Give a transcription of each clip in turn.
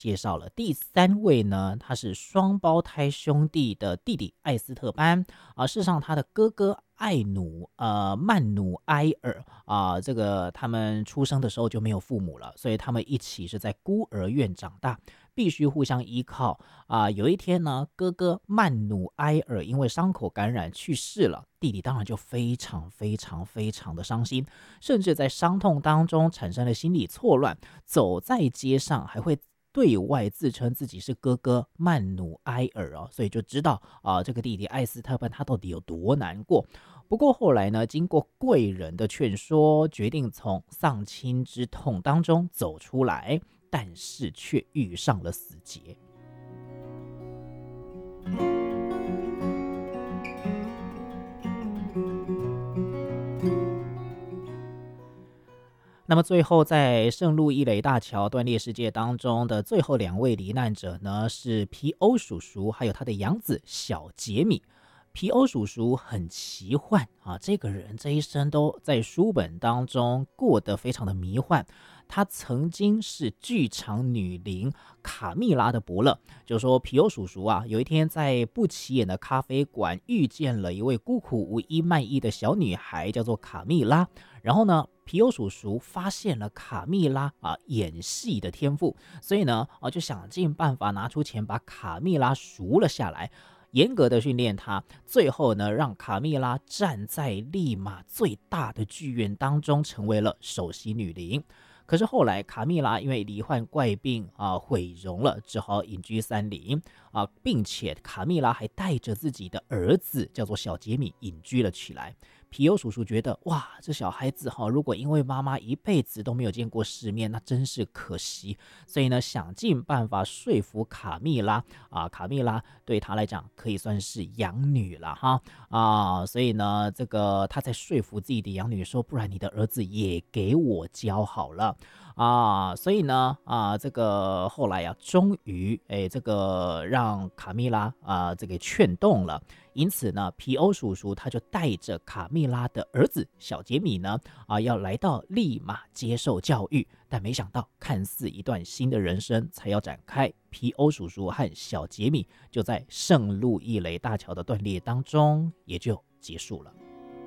介绍了第三位呢，他是双胞胎兄弟的弟弟艾斯特班事实上他的哥哥曼努埃尔这个他们出生的时候就没有父母了，所以他们一起是在孤儿院长大，必须互相依靠有一天呢，哥哥曼努埃尔因为伤口感染去世了，弟弟当然就非常非常非常的伤心，甚至在伤痛当中产生了心理错乱，走在街上还会对外自称自己是哥哥曼努埃尔所以就知道这个弟弟艾斯特班他到底有多难过。不过后来呢，经过贵人的劝说，决定从丧亲之痛当中走出来，但是却遇上了死结。那么最后在圣路易雷大桥断裂事件当中的最后2位罹难者呢，是皮欧叔叔还有他的养子小杰米。皮欧叔叔很奇幻这个人这一生都在书本当中过得非常的迷幻。他曾经是剧场女伶卡蜜拉的伯乐，就说皮欧叔叔有一天在不起眼的咖啡馆遇见了一位孤苦无依卖艺的小女孩，叫做卡蜜拉。然后呢，皮欧叔叔发现了卡蜜拉演戏的天赋，所以呢就想尽办法拿出钱把卡蜜拉赎了下来，严格的训练他，最后呢让卡蜜拉站在利马最大的剧院当中，成为了首席女伶。可是后来卡蜜拉因为罹患怪病毁容了，只好隐居山林并且卡蜜拉还带着自己的儿子叫做小杰米隐居了起来。皮欧叔叔觉得哇，这小孩子如果因为妈妈一辈子都没有见过世面，那真是可惜。所以呢，想尽办法说服卡蜜拉卡蜜拉对他来讲可以算是养女了所以呢，这个他在说服自己的养女说，不然你的儿子也给我教好了所以呢这个后来终于这个让卡蜜拉这个劝动了。因此呢，皮欧叔叔他就带着卡蜜拉的儿子小杰米呢要来到利马接受教育，但没想到看似一段新的人生才要展开，皮欧叔叔和小杰米就在圣路易雷大桥的断裂当中也就结束了。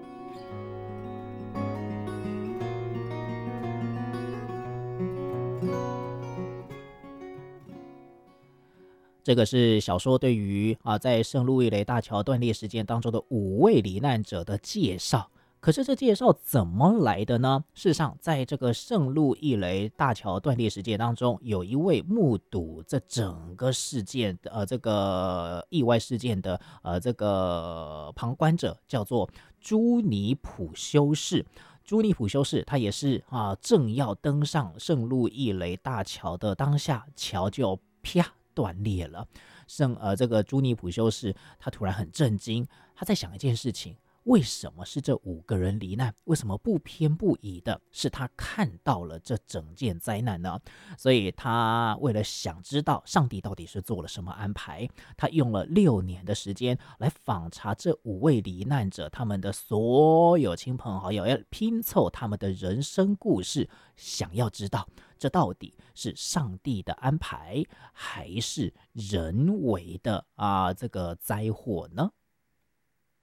这个是小说对于在圣路易雷大桥断裂事件当中的5位罹难者的介绍。可是这介绍怎么来的呢？事实上，在这个圣路易雷大桥断裂事件当中，有一位目睹这整个事件这个意外事件的这个旁观者，叫做朱尼普修士。朱尼普修士他也是正要登上圣路易雷大桥的当下，桥就啪断裂了。这个朱尼普修士他突然很震惊，他在想一件事情，为什么是这5个人罹难？为什么不偏不倚的是他看到了这整件灾难呢？所以他为了想知道上帝到底是做了什么安排，他用了6年的时间来访查这5位罹难者他们的所有亲朋好友，要拼凑他们的人生故事，想要知道这到底是上帝的安排还是人为的这个灾祸呢？